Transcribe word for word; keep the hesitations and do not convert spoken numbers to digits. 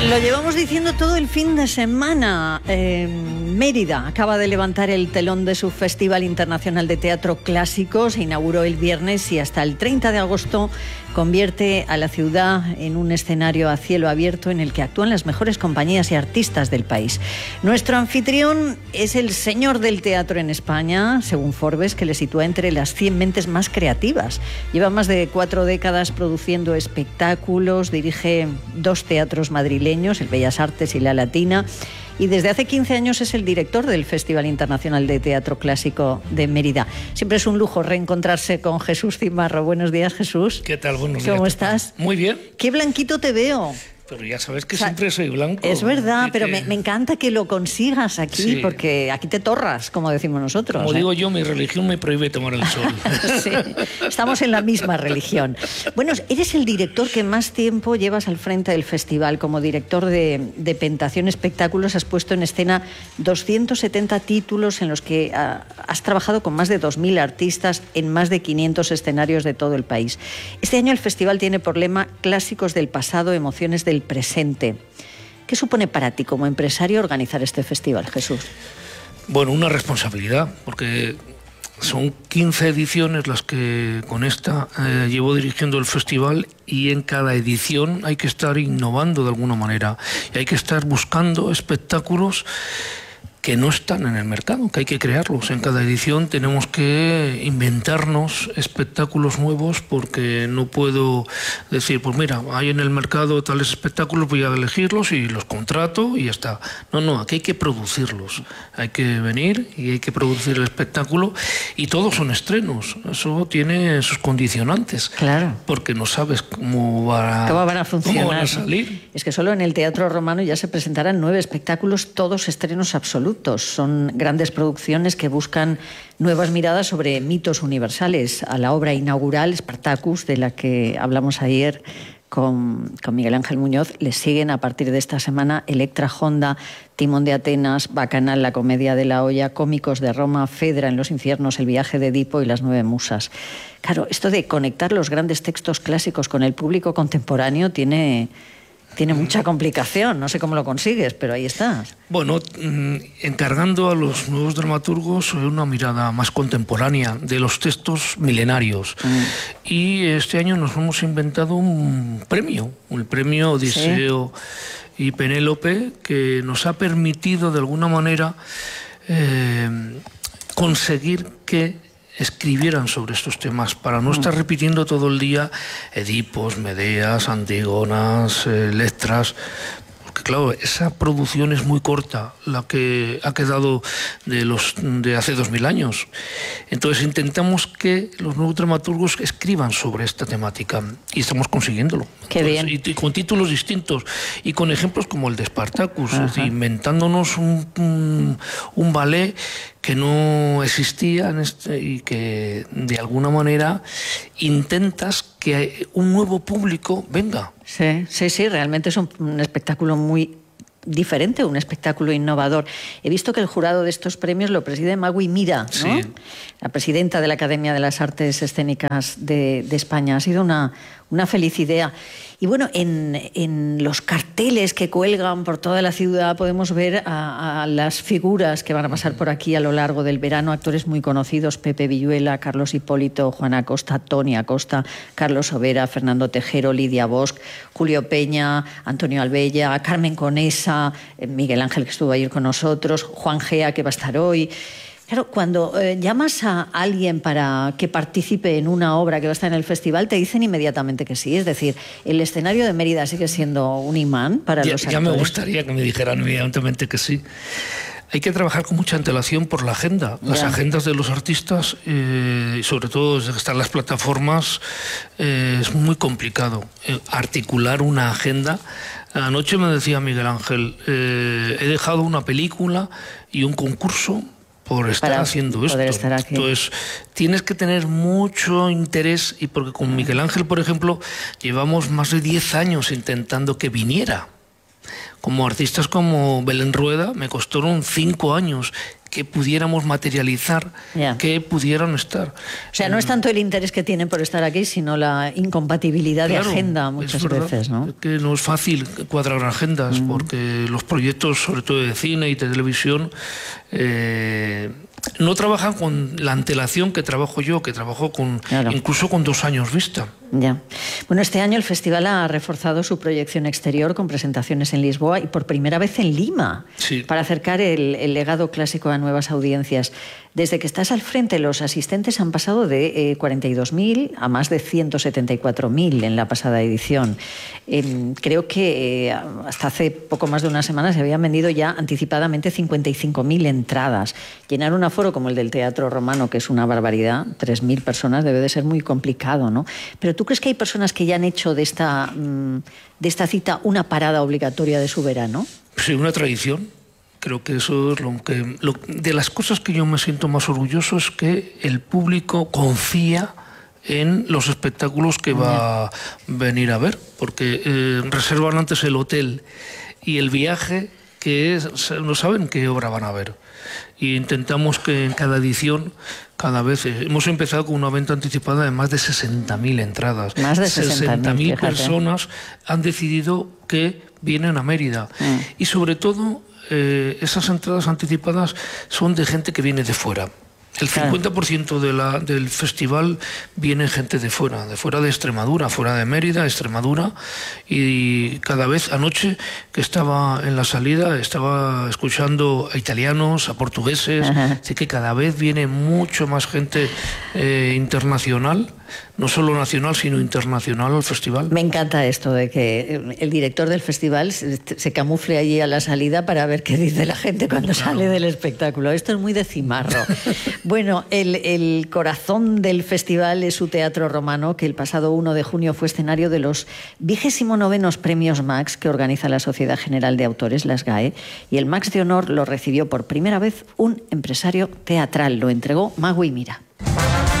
Lo llevamos diciendo todo el fin de semana. Eh, Mérida acaba de levantar el telón de su Festival Internacional de Teatro Clásico. Se inauguró el viernes y hasta el treinta de agosto convierte a la ciudad en un escenario a cielo abierto en el que actúan las mejores compañías y artistas del país. Nuestro anfitrión es el señor del teatro en España, según Forbes, que le sitúa entre las cien mentes más creativas. Lleva más de cuatro décadas produciendo espectáculos, dirige dos teatros madrileños, el Bellas Artes y la Latina, y desde hace quince años es el director del Festival Internacional de Teatro Clásico de Mérida. Siempre es un lujo reencontrarse con Jesús Cimarro. Buenos días, Jesús. ¿Qué tal? Buenos días. ¿Cómo estás? Muy bien. Qué blanquito te veo. Pero ya sabes que o sea, siempre soy blanco. Es verdad, pero que... me, me encanta que lo consigas aquí, sí, porque aquí te torras, como decimos nosotros. Como ¿eh? digo yo, mi religión me prohíbe tomar el sol. Sí, estamos en la misma religión. Bueno, eres el director que más tiempo llevas al frente del festival. Como director de, de Pentación Espectáculos has puesto en escena doscientos setenta títulos en los que uh, has trabajado con más de dos mil artistas en más de quinientos escenarios de todo el país. Este año el festival tiene por lema Clásicos del pasado, emociones del presente. ¿Qué supone para ti como empresario organizar este festival, Jesús? Bueno, una responsabilidad, porque son quince ediciones las que con esta eh, llevo dirigiendo el festival, y en cada edición hay que estar innovando de alguna manera y hay que estar buscando espectáculos que no están en el mercado, que hay que crearlos. En cada edición tenemos que inventarnos espectáculos nuevos, porque no puedo decir, pues mira, hay en el mercado tales espectáculos, voy a elegirlos y los contrato y ya está. No, no, aquí hay que producirlos. Hay que venir y hay que producir el espectáculo, y todos son estrenos. Eso tiene sus condicionantes. Claro. Porque no sabes cómo, va, ¿Cómo van a funcionar? Cómo van a salir. Es que solo en el Teatro Romano ya se presentarán nueve espectáculos, todos estrenos absolutos. Son grandes producciones que buscan nuevas miradas sobre mitos universales. A la obra inaugural, Spartacus, de la que hablamos ayer con, con Miguel Ángel Muñoz, le siguen a partir de esta semana Electra Honda, Timón de Atenas, Bacanal, La comedia de la olla, Cómicos de Roma, Fedra en los infiernos, El viaje de Edipo y Las nueve musas. Claro, esto de conectar los grandes textos clásicos con el público contemporáneo tiene... Tiene mucha complicación, no sé cómo lo consigues, pero ahí estás. Bueno, encargando a los nuevos dramaturgos una mirada más contemporánea de los textos milenarios. Mm. Y este año nos hemos inventado un premio, el premio Odiseo, ¿sí?, y Penélope, que nos ha permitido de alguna manera eh, conseguir que escribieran sobre estos temas, para no estar repitiendo todo el día Edipos, Medeas, Antígonas, eh, Electras, porque claro, esa producción es muy corta, la que ha quedado de los de hace dos mil años. Entonces intentamos que los nuevos dramaturgos escriban sobre esta temática, y estamos consiguiéndolo. Qué Entonces, bien. Y, y con títulos distintos, y con ejemplos como el de Spartacus, es decir, inventándonos un, un, un ballet que no existía en este, y que de alguna manera intentas que un nuevo público venga. Sí, sí, sí, realmente es un, un espectáculo muy diferente, un espectáculo innovador. He visto que el jurado de estos premios lo preside Magui Mira, ¿no? Sí. La presidenta de la Academia de las Artes Escénicas de, de España. Ha sido una, una feliz idea. Y bueno, en, en los carteles que cuelgan por toda la ciudad podemos ver a, a las figuras que van a pasar por aquí a lo largo del verano, actores muy conocidos: Pepe Villuela, Carlos Hipólito, Juana Acosta, Tony Acosta, Carlos Overa, Fernando Tejero, Lidia Bosch, Julio Peña, Antonio Albella, Carmen Conesa, Miguel Ángel, que estuvo ayer con nosotros, Juan Gea, que va a estar hoy. Claro, cuando eh, llamas a alguien para que participe en una obra que va a estar en el festival, te dicen inmediatamente que sí. Es decir, el escenario de Mérida sigue siendo un imán para ya, los actores. Ya me gustaría que me dijeran inmediatamente que sí. Hay que trabajar con mucha antelación por la agenda. Las ya. agendas de los artistas, eh, y sobre todo desde que están las plataformas, eh, es muy complicado eh, articular una agenda. Anoche me decía Miguel Ángel, eh, he dejado una película y un concurso por estar para haciendo esto. Estar aquí. Entonces, tienes que tener mucho interés, y porque con Miguel Ángel, por ejemplo, llevamos más de diez años intentando que viniera. como artistas como Belén Rueda, me costaron cinco años que pudiéramos materializar, yeah. que pudieran estar. O sea, no es tanto el interés que tienen por estar aquí, sino la incompatibilidad claro, de agenda muchas es verdad, veces, ¿no? Es que no es fácil cuadrar agendas, mm. porque los proyectos, sobre todo de cine y de televisión, eh, no trabajan con la antelación que trabajo yo, que trabajo con claro. incluso con dos años vista. Ya. Bueno, este año el festival ha reforzado su proyección exterior con presentaciones en Lisboa y por primera vez en Lima, sí. para acercar el, el legado clásico a nuevas audiencias. Desde que estás al frente, los asistentes han pasado de eh, cuarenta y dos mil a más de ciento setenta y cuatro mil en la pasada edición. Eh, creo que eh, hasta hace poco más de una semana se habían vendido ya anticipadamente cincuenta y cinco mil entradas. Llenar un aforo como el del Teatro Romano, que es una barbaridad, tres mil personas, debe de ser muy complicado, ¿no? Pero ¿tú crees que hay personas que ya han hecho de esta, de esta cita una parada obligatoria de su verano? Sí, una tradición. Creo que eso es lo que... Lo, de las cosas que yo me siento más orgulloso es que el público confía en los espectáculos que va a venir a ver, porque eh, reservan antes el hotel y el viaje, que es, no saben qué obra van a ver. Y intentamos que en cada edición, cada vez, hemos empezado con una venta anticipada de más de sesenta mil entradas. Más de sesenta mil personas han decidido que vienen a Mérida. Mm. Y sobre todo, eh, esas entradas anticipadas son de gente que viene de fuera. El cincuenta por ciento de la, del festival viene gente de fuera, de fuera de Extremadura, fuera de Mérida, Extremadura, y cada vez anoche que estaba en la salida estaba escuchando a italianos, a portugueses, así que cada vez viene mucho más gente eh, internacional, no solo nacional sino internacional al festival. Me encanta esto de que el director del festival se, se camufle allí a la salida para ver qué dice la gente cuando claro. sale del espectáculo. Esto es muy de cimarro. Bueno, el, el corazón del festival es su Teatro Romano, que el pasado uno de junio fue escenario de los vigésimo novenos Premios Max que organiza la Sociedad General de Autores, la S G A E, y el Max de Honor lo recibió por primera vez un empresario teatral. Lo entregó Magui Mira.